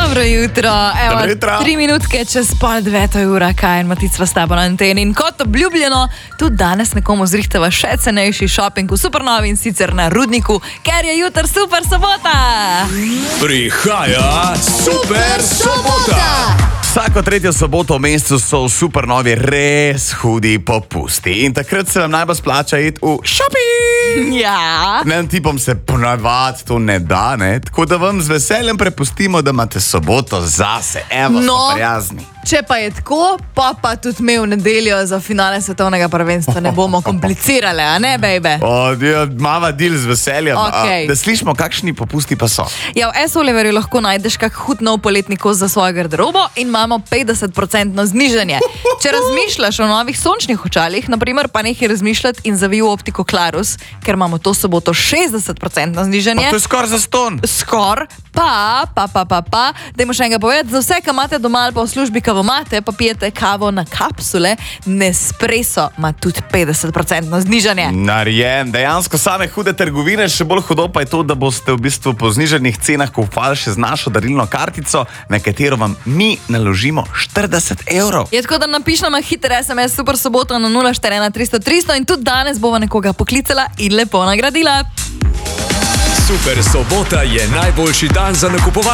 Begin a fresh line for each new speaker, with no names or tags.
Dobro jutro. Evo,
Dobro jutro.
3 minutke čez 8:30, kaj in Matic vas tabo na anteni. In kot obljubljeno, tudi danes nekomu zrihtava še cenejši šoping v Supernovi in sicer na Rudniku, ker je jutr super sobota.
Prihaja Super sobota!
Vsako tretjo soboto v mesecu so v Supernovi res hudi popusti in takrat se vam najbolj splača iti v shopping.
Ja.
Nem tipom se ponavadi to ne da, ne? Tako da vam z veseljem prepustimo, da imate soboto zase. Evo, smo prijazni.
Če pa je tako, pa tudi mi v nedeljo za finale svetovnega prvenstva ne bomo komplicirali, a ne, bejbe?
Mava del z veseljem.
Okej.
Da slišimo, kakšni popusti pa so.
Ja, v S-Oliverju lahko najdeš kak hud nov poletni kos za svojo garderobo in imamo 50% znižanje. Če razmišljaš o novih sončnih očalih, naprimer, pa nehaj razmišljati in zavij v optiko Clarus, ker imamo to soboto 60% znižanje.
Pa to je skoraj zastonj.
Dajmo še enega povedati, za vse, ki imate doma ali pa v službi kavomate, pa pijete kavo na kapsule, Nespresso ima tudi 50% znižanje.
Narejen, dejansko same hude trgovine, še bolj hudo pa je to, da boste v bistvu po znižanih cenah kupovali še z našo darilno kartico, na katero vam mi naložimo 40 €.
Je tako, da napiš nam hiter SMS Super sobota na 041 300 300 in tudi danes bova nekoga poklicala in lepo nagradila.
Super sobota je najboljši dan za nakupovanje.